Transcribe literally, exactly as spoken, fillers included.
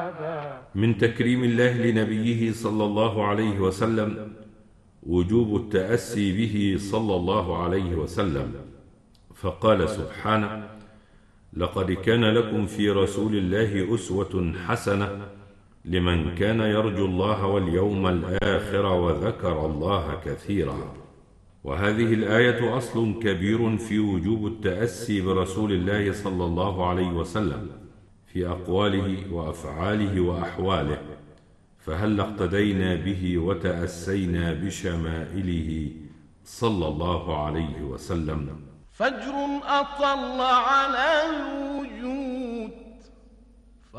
من تكريم الله لنبيه صلى الله عليه وسلم وجوب التأسي به صلى الله عليه وسلم، فقال سبحانه: لقد كان لكم في رسول الله أسوة حسنة لمن كان يرجو الله واليوم الآخر وذكر الله كثيرا. وهذه الآية أصل كبير في وجوب التأسي برسول الله صلى الله عليه وسلم في أقواله وأفعاله وأحواله، فهل اقتدينا به وتأسينا بشمائله صلى الله عليه وسلم؟ فجر أطل على